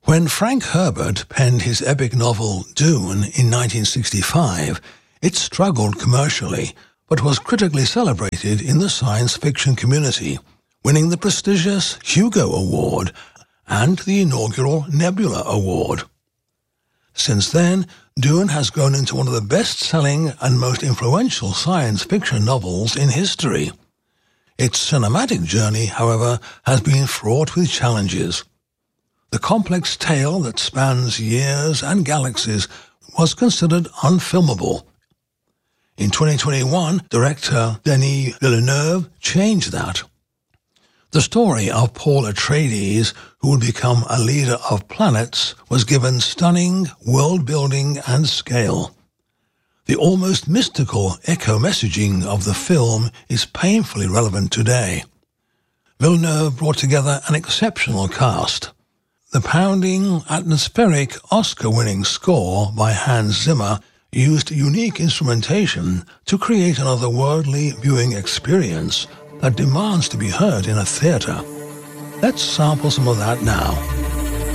When Frank Herbert penned his epic novel Dune in 1965, it struggled commercially, but was critically celebrated in the science fiction community, winning the prestigious Hugo Award and the inaugural Nebula Award. Since then, Dune has grown into one of the best-selling and most influential science fiction novels in history. Its cinematic journey, however, has been fraught with challenges. The complex tale that spans years and galaxies was considered unfilmable. In 2021, director Denis Villeneuve changed that. The story of Paul Atreides, who would become a leader of planets, was given stunning world-building and scale. The almost mystical echo-messaging of the film is painfully relevant today. Villeneuve brought together an exceptional cast. The pounding, atmospheric, Oscar-winning score by Hans Zimmer used unique instrumentation to create an otherworldly viewing experience that demands to be heard in a theater. Let's sample some of that now.